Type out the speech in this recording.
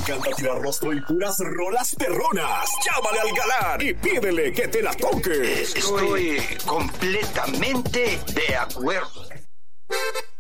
encanta tirar rostro y puras rolas perronas. Llámale al galán y pídele que te la toque. Estoy completamente de acuerdo.